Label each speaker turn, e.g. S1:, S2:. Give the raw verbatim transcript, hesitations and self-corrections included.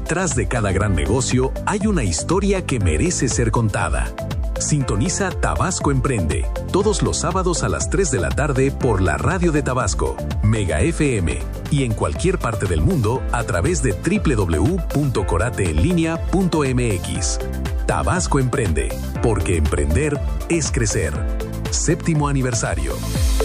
S1: Detrás de cada gran negocio hay una historia que merece ser contada. Sintoniza Tabasco Emprende, todos los sábados a las tres de la tarde por la radio de Tabasco, Mega F M, y en cualquier parte del mundo a través de doble u doble u doble u punto corate en línea punto m x. Tabasco Emprende, porque emprender es crecer. Séptimo aniversario.